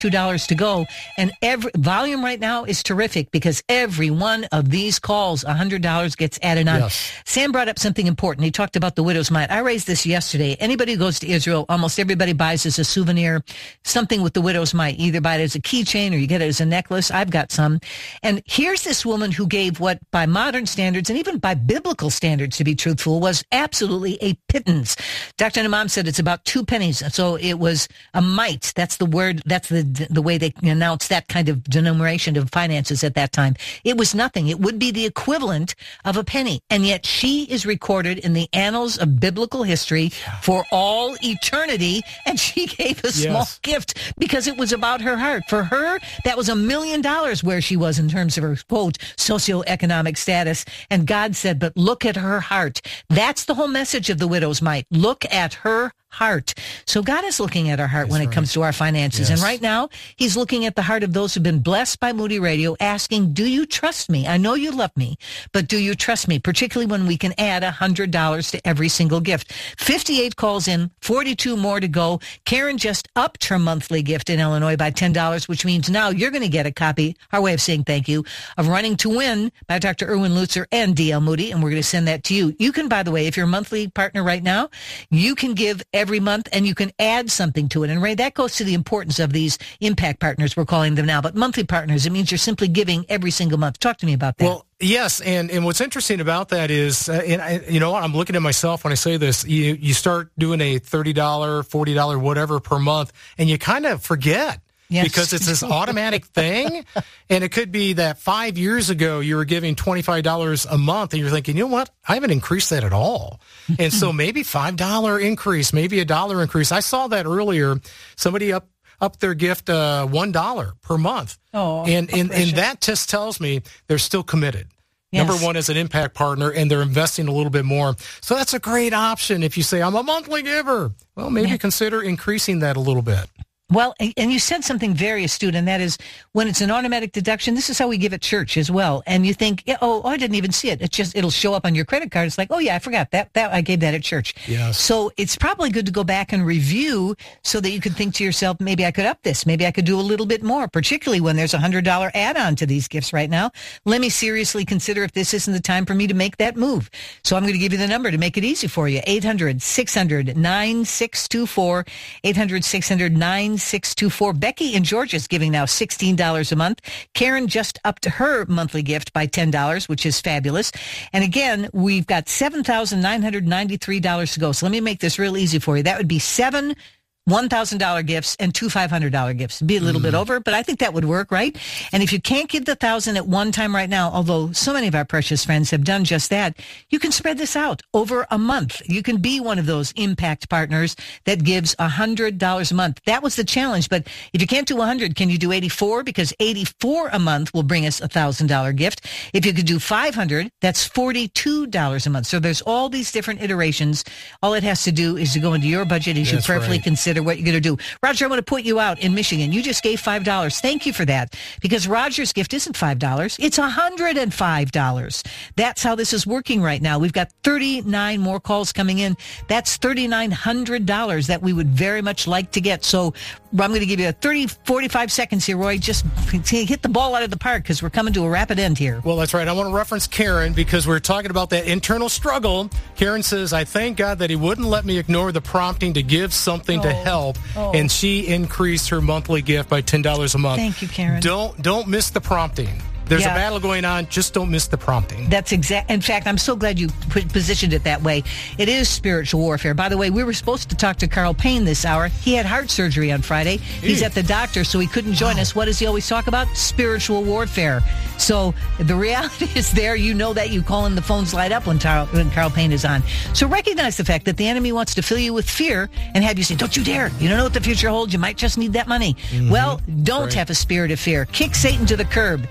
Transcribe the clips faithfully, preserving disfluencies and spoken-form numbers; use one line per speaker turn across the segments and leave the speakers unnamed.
two dollars to go. And every volume right now is terrific because every one of these calls, one hundred dollars gets added on.
Yes.
Sam brought up something important. He talked about the widow's mite. I raised this yesterday. Anybody who goes to Israel, almost everybody buys as a souvenir something with the widow's mite. Either buy it as a keychain or you get it as a necklace. I've got some. And here's this woman who gave what, by modern standards and even by biblical standards, to be truthful, was absolutely a pittance. Doctor Namam said it's about two pennies. So it was a mite. That's the word. That's the the way they announced that kind of denomination of finances at that time. It was nothing. It would be the equivalent of a penny. And yet she is recorded in the annals of biblical history for all eternity. And she gave a small
Yes.
gift because it was about her heart. For her, that was a million dollars where she was in terms of her, quote, socioeconomic status. And God said, but look at her heart. That's the whole message of the widow's mite. Look at her heart. So God is looking at our heart
That's
when it
right.
comes to our finances.
Yes.
And right now, he's looking at the heart of those who've been blessed by Moody Radio, asking, do you trust me? I know you love me, but do you trust me? Particularly when we can add one hundred dollars to every single gift. fifty-eight calls in, forty-two more to go. Karen just upped her monthly gift in Illinois by ten dollars, which means now you're going to get a copy, our way of saying thank you, of Running to Win by Doctor Erwin Lutzer and D L Moody, and we're going to send that to you. You can, by the way, if you're a monthly partner right now, you can give every month and you can add something to it. And Ray, that goes to the importance of these impact partners, we're calling them now. But monthly partners, it means you're simply giving every single month. Talk to me about that.
Well, yes, and, and what's interesting about that is, uh, and I, you know what, I'm looking at myself when I say this, you, you start doing a thirty dollars, forty dollars, whatever per month, and you kind of forget.
Yes.
Because it's this automatic thing, and it could be that five years ago you were giving twenty-five dollars a month, and you're thinking, you know what, I haven't increased that at all. And so maybe five dollars increase, maybe a dollar increase. I saw that earlier. Somebody up up their gift uh, one dollar per month.
Oh,
and, and,
precious.
and that just tells me they're still committed.
Yes.
Number one, as an impact partner, and they're investing a little bit more. So that's a great option if you say, I'm a monthly giver. Well, maybe
Yeah.
consider increasing that a little bit.
Well, and you said something very astute, and that is when it's an automatic deduction, this is how we give at church as well. And you think, yeah, oh, I didn't even see it. It's just, it'll show up on your credit card. It's like, oh yeah, I forgot that, that I gave that at church.
Yes.
So it's probably good to go back and review so that you could think to yourself, maybe I could up this. Maybe I could do a little bit more, particularly when there's a hundred dollar add-on to these gifts right now. Let me seriously consider if this isn't the time for me to make that move. So I'm going to give you the number to make it easy for you. eight hundred, six hundred, nine six two four, eight hundred, six hundred, nine six two four. Becky in Georgia is giving now sixteen dollars a month. Karen just upped her monthly gift by ten dollars, which is fabulous. And again, we've got seven thousand nine hundred ninety-three dollars to go. So let me make this real easy for you. That would be seven one thousand dollars gifts and two five hundred dollars gifts. It'd be a little mm. bit over, but I think that would work, right? And if you can't give the one thousand at one time right now, although so many of our precious friends have done just that, you can spread this out over a month. You can be one of those impact partners that gives one hundred dollars a month. That was the challenge, but if you can't do one hundred, can you do eighty-four? Because eighty-four a month will bring us a one thousand dollars gift. If you could do five hundred, that's forty-two dollars a month. So there's all these different iterations. All it has to do is to go into your budget as you
That's
prayerfully
right.
consider what you're going to do. Roger, I want to put you out in Michigan. You just gave five dollars. Thank you for that. Because Roger's gift isn't five dollars. It's one hundred five dollars. That's how this is working right now. We've got thirty-nine more calls coming in. That's three thousand nine hundred dollars that we would very much like to get. So I'm going to give you a thirty, forty-five seconds here, Roy. Just hit the ball out of the park because we're coming to a rapid end here.
Well, that's right. I want to reference Karen because we're talking about that internal struggle. Karen says, I thank God that he wouldn't let me ignore the prompting to give something
Oh.
to help.
Oh.
And she increased her monthly gift by ten dollars a month.
Thank you, Karen.
Don't, don't miss the prompting. There's
Yeah.
a battle going on. Just don't miss the prompting.
That's exact. In fact, I'm so glad you put, positioned it that way. It is spiritual warfare. By the way, we were supposed to talk to Carl Payne this hour. He had heart surgery on Friday. He's
Ew.
at the doctor, so he couldn't join
Wow.
us. What does he always talk about? Spiritual warfare. So the reality is there. You know that. You call in, the phones light up when, Tar- when Carl Payne is on. So recognize the fact that the enemy wants to fill you with fear and have you say, don't you dare. You don't know what the future holds. You might just need that money.
Mm-hmm.
Well, don't
Right.
have a spirit of fear. Kick Satan to the curb, as Doctor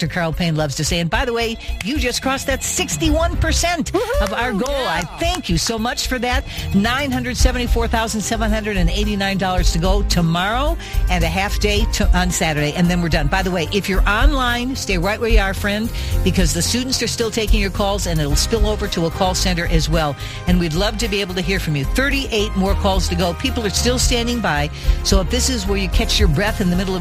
Doctor Carl Payne loves to say. And by the way, you just crossed that sixty-one percent Woo-hoo, of our goal. Yeah. I thank you so much for that. nine hundred seventy-four thousand seven hundred eighty-nine dollars to go tomorrow and a half day to, on Saturday. And then we're done. By the way, if you're online, stay right where you are, friend, because the students are still taking your calls and it'll spill over to a call center as well. And we'd love to be able to hear from you. thirty-eight more calls to go. People are still standing by. So if this is where you catch your breath in the middle of